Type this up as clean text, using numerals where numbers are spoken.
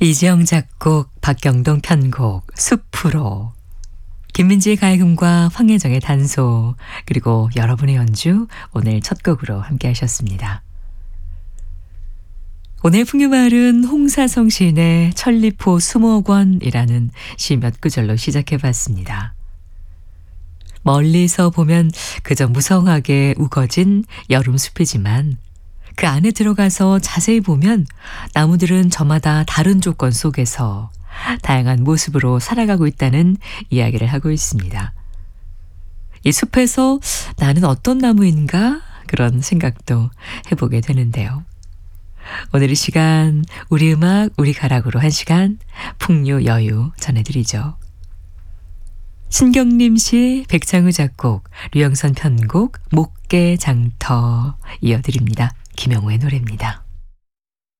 이지영 작곡, 박경동 편곡, 숲으로. 김민지의 가야금과 황혜정의 단소, 그리고 여러분의 연주, 오늘 첫 곡으로 함께 하셨습니다. 오늘 풍류마을은 홍사성 시인의 천리포 수목원이라는 시 몇 구절로 시작해봤습니다. 멀리서 보면 그저 무성하게 우거진 여름숲이지만 그 안에 들어가서 자세히 보면 나무들은 저마다 다른 조건 속에서 다양한 모습으로 살아가고 있다는 이야기를 하고 있습니다. 이 숲에서 나는 어떤 나무인가? 그런 생각도 해보게 되는데요. 오늘 이 시간 우리 음악 우리 가락으로 한 시간 풍류 여유 전해드리죠. 신경림 시, 백창우 작곡, 류영선 편곡, 목계장터 이어드립니다. 김영우의 노래입니다.